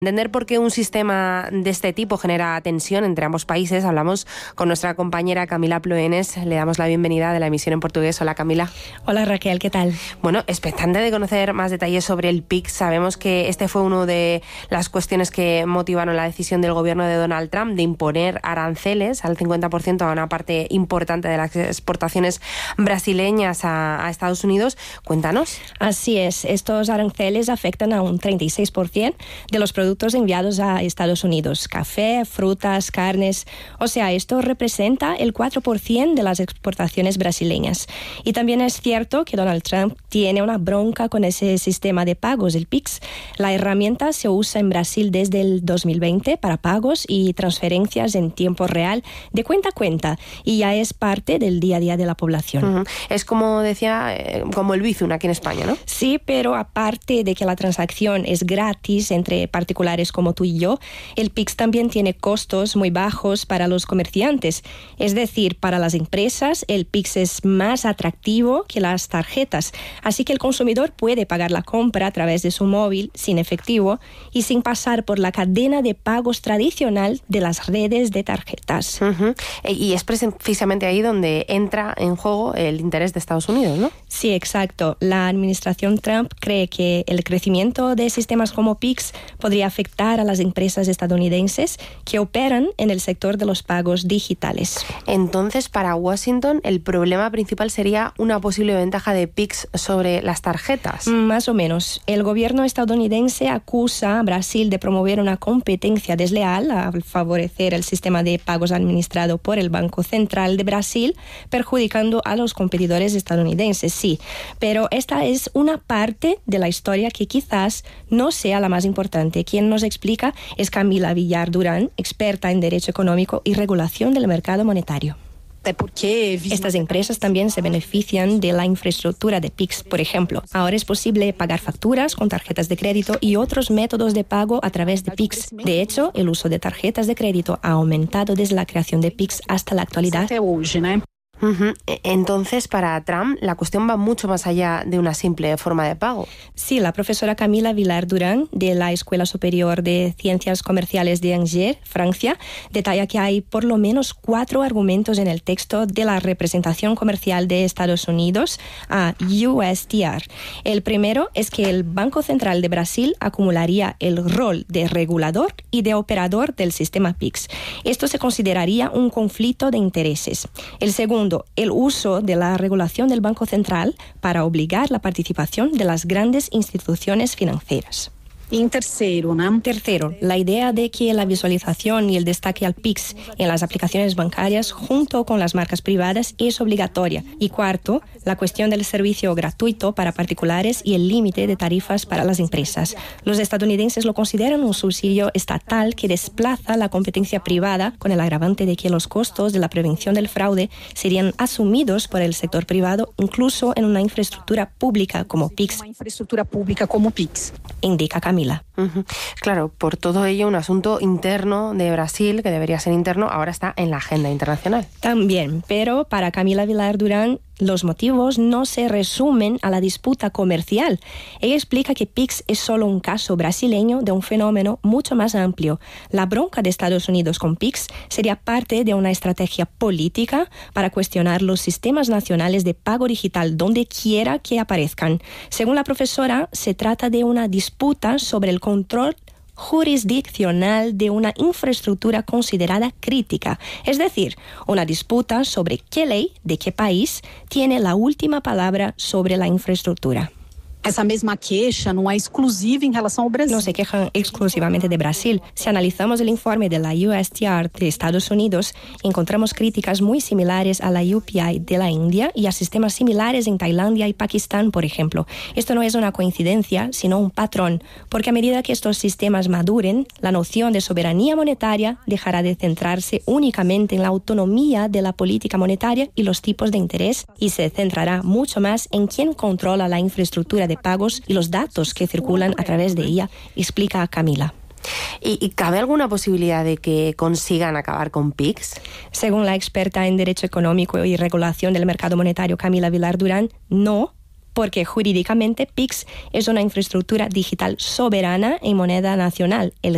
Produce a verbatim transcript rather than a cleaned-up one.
Entender por qué un sistema de este tipo genera tensión entre ambos países, hablamos con nuestra compañera Camila Ploenes. Le damos la bienvenida de la emisión en portugués. Hola, Camila. Hola, Raquel, ¿qué tal? Bueno, expectante de conocer más detalles sobre el P I C. Sabemos que este fue una de las cuestiones que motivaron la decisión del gobierno de Donald Trump de imponer aranceles al cincuenta por ciento a una parte importante de las exportaciones brasileñas a, a Estados Unidos. Cuéntanos. Así es, estos aranceles afectan a un treinta y seis por ciento de los productos enviados a Estados Unidos, café, frutas, carnes. O sea, esto representa el cuatro por ciento de las exportaciones brasileñas. Y también es cierto que Donald Trump tiene una bronca con ese sistema de pagos, el P I C. La herramienta se usa en Brasil desde el dos mil veinte para pagos y transferencias en tiempo real de cuenta a cuenta y ya es parte del día a día de la población. Uh-huh. Es como decía, eh, como el Bizum aquí en España, ¿no? Sí, pero aparte de que la transacción es gratis entre particulares como tú y yo, el P I C también tiene costos muy bajos para los comerciantes. Es decir, para las empresas el P I C es más atractivo que las tarjetas. Así que el consumidor puede pagar la compra a través de su móvil sin efectivo y sin pasar por la cadena de pagos tradicional de las redes de tarjetas. Uh-huh. Y es precisamente ahí donde entra en juego el interés de Estados Unidos, ¿no? Sí, exacto. La administración Trump cree que el crecimiento de sistemas como P I C podría afectar a las empresas estadounidenses que operan en el sector de los pagos digitales. Entonces, para Washington, el problema principal sería una posible ventaja de P I C sobre las tarjetas. Más o menos. El gobierno estadounidense acusa a Brasil de promover una competencia desleal al favorecer el sistema de pagos administrado por el Banco Central de Brasil, perjudicando a los competidores estadounidenses, sí. Pero esta es una parte de la historia que quizás no sea la más importante. Quien nos explica es Camila Villar Durán, experta en Derecho Económico y Regulación del Mercado Monetario. Estas empresas también se benefician de la infraestructura de P I C. Por ejemplo, ahora es posible pagar facturas con tarjetas de crédito y otros métodos de pago a través de P I C. De hecho, el uso de tarjetas de crédito ha aumentado desde la creación de P I C hasta la actualidad. Uh-huh. Entonces, para Trump, la cuestión va mucho más allá de una simple forma de pago. Sí, la profesora Camila Villar Durán, de la Escuela Superior de Ciencias Comerciales de Angers, Francia, detalla que hay por lo menos cuatro argumentos en el texto de la representación comercial de Estados Unidos a U S T R. El primero es que el Banco Central de Brasil acumularía el rol de regulador y de operador del sistema P I C. Esto se consideraría un conflicto de intereses. El segundo, el uso de la regulación del Banco Central para obligar la participación de las grandes instituciones financieras. En tercero, ¿no? Tercero, la idea de que la visualización y el destaque al P I C en las aplicaciones bancarias junto con las marcas privadas es obligatoria. Y cuarto, la cuestión del servicio gratuito para particulares y el límite de tarifas para las empresas. Los estadounidenses lo consideran un subsidio estatal que desplaza la competencia privada con el agravante de que los costos de la prevención del fraude serían asumidos por el sector privado incluso en una infraestructura pública como P I C. Una infraestructura pública como P I C. Indica Camila. Uh-huh. Claro, por todo ello, un asunto interno de Brasil, que debería ser interno, ahora está en la agenda internacional. También, pero para Camila Villar Durán, los motivos no se resumen a la disputa comercial. Ella explica que P I C es solo un caso brasileño de un fenómeno mucho más amplio. La bronca de Estados Unidos con P I C sería parte de una estrategia política para cuestionar los sistemas nacionales de pago digital donde quiera que aparezcan. Según la profesora, se trata de una disputa sobre el control jurisdiccional de una infraestructura considerada crítica, es decir, una disputa sobre qué ley de qué país tiene la última palabra sobre la infraestructura. Essa mesma queixa não é exclusiva em relação ao Brasil. No se quejan exclusivamente de Brasil. Si analizamos el informe de la U S T R de Estados Unidos, encontramos críticas muy similares a la U P I de la India y a sistemas similares en Tailandia y Pakistán, por ejemplo. Esto no es una coincidencia, sino un patrón, porque a medida que estos sistemas maduren, la noción de soberanía monetaria dejará de centrarse únicamente en la autonomía de la política monetaria y los tipos de interés y se centrará mucho más en quién controla la infraestructura de pagos y los datos que circulan a través de ella, explica Camila. ¿Y, y cabe alguna posibilidad de que consigan acabar con P I C? Según la experta en Derecho Económico y Regulación del Mercado Monetario Camila Villar Durán, no, porque jurídicamente P I C es una infraestructura digital soberana en moneda nacional. El